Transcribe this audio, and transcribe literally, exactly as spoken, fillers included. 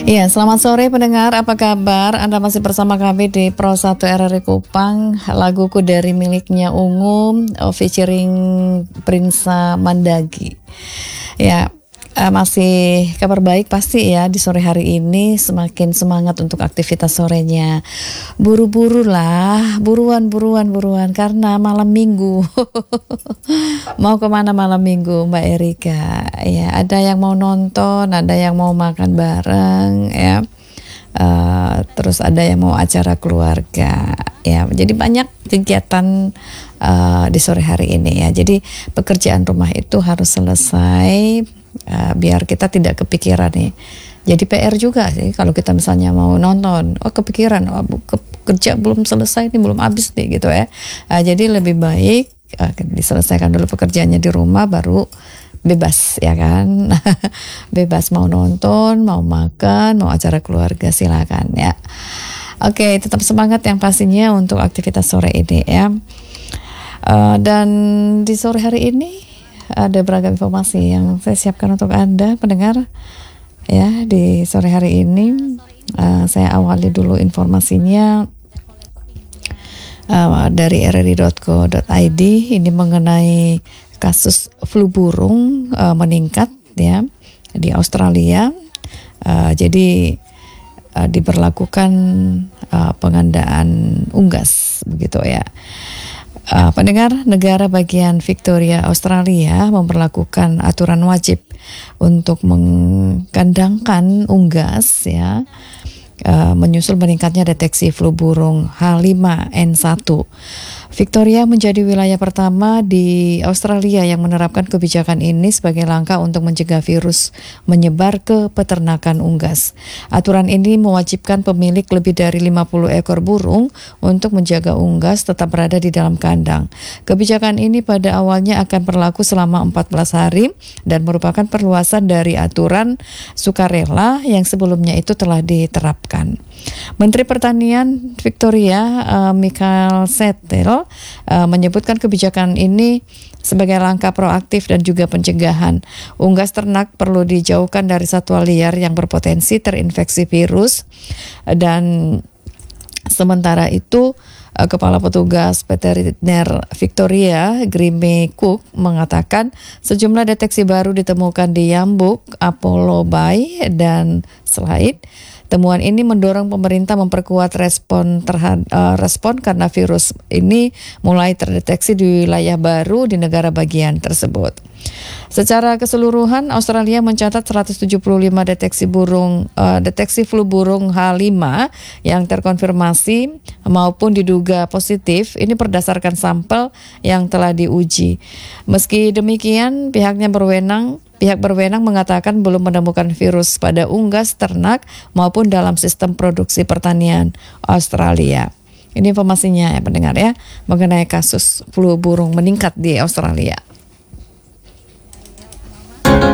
Iya, selamat sore pendengar, apa kabar? Anda masih bersama kami di Pro satu R R I Kupang. Laguku dari miliknya Ungu, uh, featuring Prinsa Mandagi. Ya, uh, masih kabar baik pasti ya di sore hari ini. Semakin semangat untuk aktivitas sorenya. Buru-buru lah, buruan, buruan, buruan. Karena malam minggu. Mau kemana malam minggu Mbak Erika? Ya, ada yang mau nonton, ada yang mau makan bareng ya. Uh, terus ada yang mau acara keluarga ya. Jadi banyak kegiatan uh, di sore hari ini ya. Jadi pekerjaan rumah itu harus selesai uh, biar kita tidak kepikiran nih. Jadi P R juga sih kalau kita misalnya mau nonton, oh kepikiran, oh ke, kerja belum selesai nih, belum habis nih gitu ya. Uh, jadi lebih baik uh, diselesaikan dulu pekerjaannya di rumah, baru bebas ya kan. Bebas mau nonton, mau makan, mau acara keluarga, silakan ya. Oke, tetap semangat yang pastinya untuk aktivitas sore ini ya. Uh, dan di sore hari ini ada beragam informasi yang saya siapkan untuk Anda pendengar ya. Di sore hari ini uh, saya awali dulu informasinya uh, dari r r i dot co dot i d. Ini mengenai kasus flu burung uh, meningkat ya di Australia. Uh, jadi uh, diberlakukan uh, pengandaan unggas begitu ya. Uh, pendengar, negara bagian Victoria Australia memperlakukan aturan wajib untuk mengkandangkan unggas ya. Uh, menyusul meningkatnya deteksi flu burung H lima N satu. Victoria menjadi wilayah pertama di Australia yang menerapkan kebijakan ini sebagai langkah untuk mencegah virus menyebar ke peternakan unggas. Aturan ini mewajibkan pemilik lebih dari lima puluh ekor burung untuk menjaga unggas tetap berada di dalam kandang. Kebijakan ini pada awalnya akan berlaku selama empat belas hari dan merupakan perluasan dari aturan sukarela yang sebelumnya itu telah diterapkan. Menteri Pertanian Victoria, uh, Michael Settle, uh, menyebutkan kebijakan ini sebagai langkah proaktif dan juga pencegahan. Unggas ternak perlu dijauhkan dari satwa liar yang berpotensi terinfeksi virus. Dan sementara itu, uh, Kepala Petugas Veteriner Victoria, Grimmy Cook, mengatakan sejumlah deteksi baru ditemukan di Yambuk, Apollo Bay, dan Slide. Temuan ini mendorong pemerintah memperkuat respon terhadap uh, respon karena virus ini mulai terdeteksi di wilayah baru di negara bagian tersebut. Secara keseluruhan, Australia mencatat seratus tujuh puluh lima deteksi burung uh, deteksi flu burung H lima yang terkonfirmasi maupun diduga positif. Ini berdasarkan sampel yang telah diuji. Meski demikian, pihaknya berwenang Pihak berwenang mengatakan belum menemukan virus pada unggas ternak maupun dalam sistem produksi pertanian Australia. Ini informasinya ya pendengar ya, mengenai kasus flu burung meningkat di Australia.